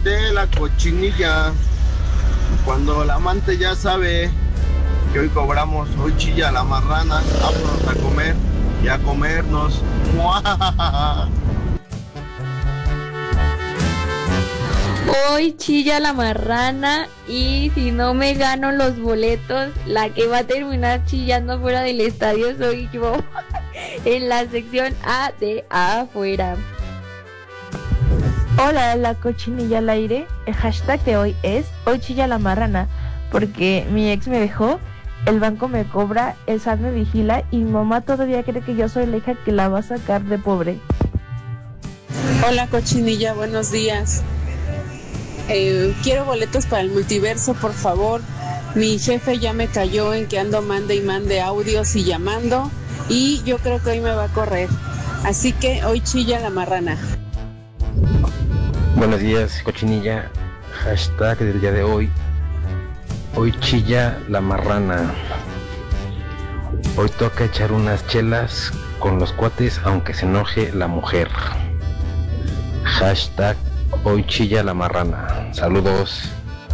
de la cochinilla. Cuando el amante ya sabe que hoy cobramos, hoy chilla la marrana, vámonos a comer y a comernos. ¡Mua! Hoy chilla la marrana y si no me gano los boletos, la que va a terminar chillando fuera del estadio soy yo. En la sección A de afuera. Hola, la cochinilla al aire. El hashtag de hoy es hoy chilla la marrana, porque mi ex me dejó, el banco me cobra, el SAT me vigila y mi mamá todavía cree que yo soy la hija que la va a sacar de pobre. Hola cochinilla, buenos días. Quiero boletos para el multiverso, por favor. Mi jefe ya me cayó en que ando mande y mande audios y llamando, y yo creo que hoy me va a correr. Así que hoy chilla la marrana. Buenos días, cochinilla. Hashtag del día de hoy. Hoy chilla la marrana. Hoy toca echar unas chelas con los cuates aunque se enoje la mujer. Hashtag hoy chilla la marrana. Saludos.